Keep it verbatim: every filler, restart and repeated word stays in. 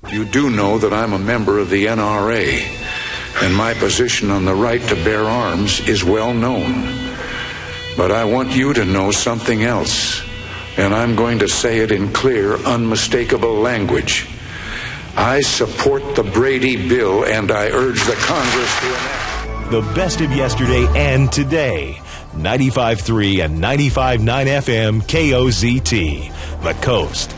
You do know that I'm a member of the N R A, and my position on the right to bear arms is well known. But I want you to know something else, and I'm going to say it in clear, unmistakable language. I support the Brady Bill, and I urge the Congress to enact the best of yesterday and today. ninety-five point three and ninety-five point nine F M K O Z T, The Coast.